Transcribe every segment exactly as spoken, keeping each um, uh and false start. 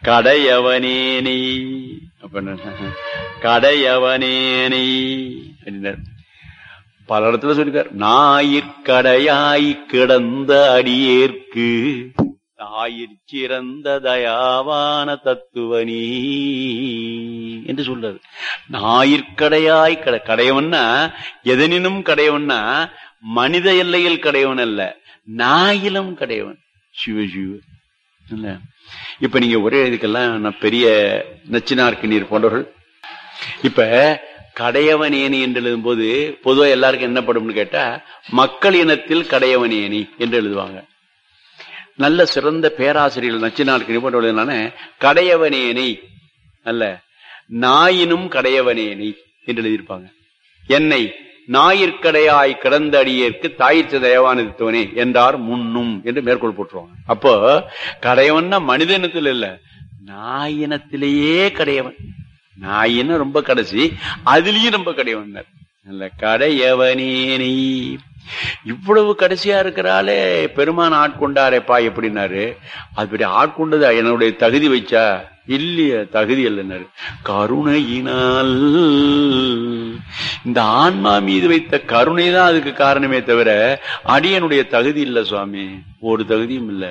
கடையவனேனை அப்ப கடையவனேனை அப்படின்னார். பல இடத்துல சொல்லிருக்கார். ஞாயிற்கடையாய் கிடந்த அடியேற்கு ஆயிற் சிறந்த தயாவான தத்துவனி என்று சொல்றாரு. ஞாயிற்கடையாய் கட கடையவன்னா எதனினும் கடையவன்னா மனித எல்லையில் கடையவன் அல்ல, நாயிலும் கடையவன். சிவ சிவ இல்ல. இப்ப நீங்க ஒரே இதுக்கெல்லாம் பெரிய நச்சினார்க்கு நீர் போன்றவர்கள் இப்ப கடையவனேனி என்று எழுதும் போது பொதுவா எல்லாருக்கும் என்ன படும்னு கேட்டா மக்கள் இனத்தில் கடையவனேனி என்று எழுதுவாங்க. நல்ல சிறந்த பேராசிரியர்கள் நச்சினார்க்கு நீர் போன்றவர்களான கடையவனேனி அல்ல, நாயினும் கடையவனேனி என்று எழுதியிருப்பாங்க. என்னை ஞாயிற்கடையாய் கிடந்த அடியேற்கு தாயிற்று தயவானதுவனே என்றார் முன்னும் என்று மேற்கோள் போட்டுருவாங்க. அப்போ கடையவன்னா மனித இனத்தில் இல்ல, நாயினத்திலேயே கடையவன். நாயின ரொம்ப கடைசி, அதுலயும் ரொம்ப கடையவன் நல்ல கடையவனேனி. இவ்வளவு கடைசியா இருக்கிறாலே பெருமான் ஆட்கொண்டாரேப்பா எப்படின்னாரு. அப்படி ஆட்கொண்டது என்னுடைய தகுதி வச்சா இல்லைய, தகுதி இல்லைன்னாரு. கருணையினால் இந்த ஆன்மா மீது வைத்த கருணை தான் அதுக்கு காரணமே தவிர அடியனுடைய தகுதி இல்ல சுவாமி, ஒரு தகுதியும் இல்ல.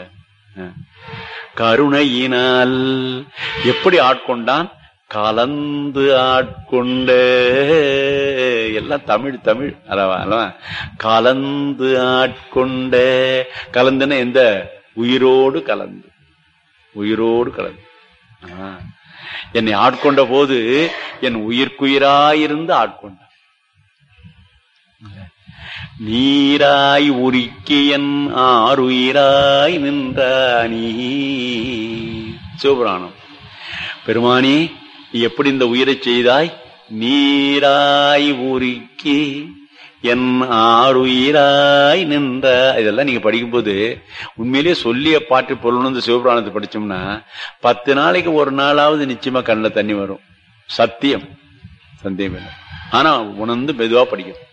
கருணையினால் எப்படி ஆட்கொண்டான்? கலந்து ஆட்கொண்ட எல்லாம் தமிழ் தமிழ் அல்லவா அல்லவா. கலந்து ஆட்கொண்ட, கலந்துன்னா எந்த உயிரோடு கலந்து, உயிரோடு கலந்து என்னை ஆட்கொண்ட போது என் உயிர்க்குயிராயிருந்து ஆட்கொண்ட. நீராய் உருக்கியன் ஆறுயிராய் நின்றானி. சிவபுராணம். பெருமானி எப்படி இந்த உயிரை செய்தாய்? நீராய் உருக்கி என் ஆறுயிராய் நின்ற. இதெல்லாம் நீங்க படிக்கும்போது உண்மையிலேயே சொல்லிய பாட்டு பொருள் வந்து சிவபுராணத்தை படிச்சோம்னா பத்து நாளைக்கு ஒரு நாளாவது நிச்சயமா கண்ணில் தண்ணி வரும். சத்தியம், சந்தேகம் இல்லை. ஆனா உணர்ந்து மெதுவா படிக்கணும்.